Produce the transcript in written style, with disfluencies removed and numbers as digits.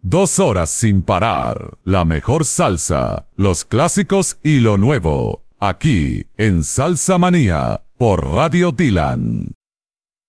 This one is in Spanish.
2 horas sin parar. La mejor salsa, los clásicos y lo nuevo. Aquí, en Salsa Manía, por Radio Dylan.